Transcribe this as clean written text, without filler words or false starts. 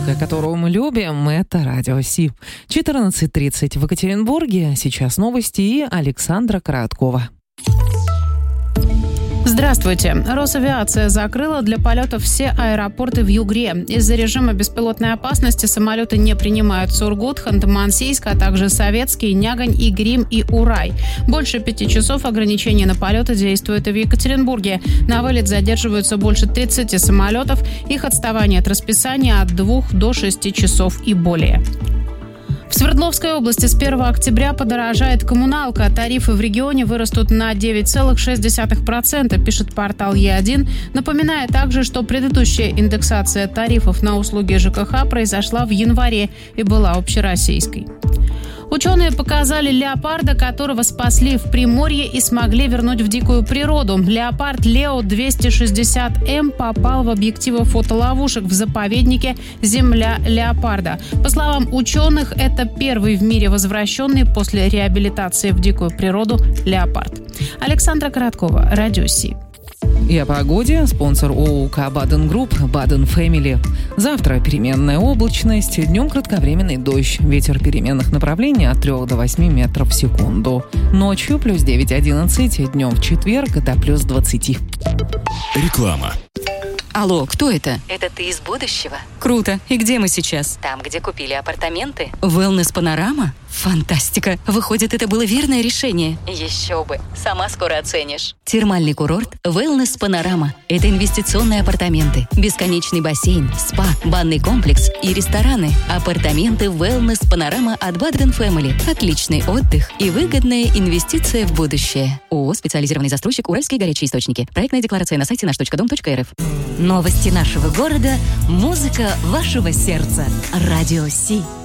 музыка, которую мы любим, это Радио Си. 14:30 в Екатеринбурге. Сейчас новости и Александра Короткова. Здравствуйте. Росавиация закрыла для полетов все аэропорты в Югре. Из-за режима беспилотной опасности самолеты не принимают Сургут, Ханты-Мансийск, а также Советский, Нягань, Игрим и Урай. Больше 5 часов ограничения на полеты действуют и в Екатеринбурге. На вылет задерживаются больше 30 самолетов. Их отставание от расписания от 2 до 6 часов и более. В Свердловской области с 1 октября подорожает коммуналка. Тарифы в регионе вырастут на 9,6%, пишет портал Е1, напоминая также, что предыдущая индексация тарифов на услуги ЖКХ произошла в январе и была общероссийской. Ученые показали леопарда, которого спасли в Приморье и смогли вернуть в дикую природу. Леопард Лео 260М попал в объективы фотоловушек в заповеднике «Земля леопарда». По словам ученых, это первый в мире возвращенный после реабилитации в дикую природу леопард. Александра Короткова, Радио Си. И о погоде. Спонсор ООО «Баден Групп» «Баден Фэмили». Завтра переменная облачность, днем кратковременный дождь. Ветер переменных направлений от 3 до 8 метров в секунду. Ночью плюс 9-11, днем в четверг до плюс 20. Реклама. Алло, кто это? Это ты из будущего? Круто. И где мы сейчас? Там, где купили апартаменты. Wellness Панорама? Фантастика. Выходит, это было верное решение. Еще бы. Сама скоро оценишь. Термальный курорт Wellness Панорама. Это инвестиционные апартаменты, бесконечный бассейн, спа, банный комплекс и рестораны. Апартаменты Wellness Панорама от Badden Family. Отличный отдых и выгодная инвестиция в будущее. ООО «Специализированный застройщик Уральские горячие источники». Проектная декларация на сайте nаш.дом.рф. Новости нашего города, музыка вашего сердца. Радио Си.